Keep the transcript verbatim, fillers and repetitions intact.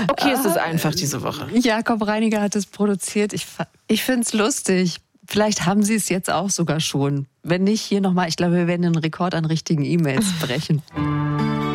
Okay, es ist einfach diese Woche. Jakob Reiniger hat es produziert. Ich, ich finde es lustig. Vielleicht haben Sie es jetzt auch sogar schon. Wenn nicht, hier nochmal. Ich glaube, wir werden einen Rekord an richtigen E-Mails brechen.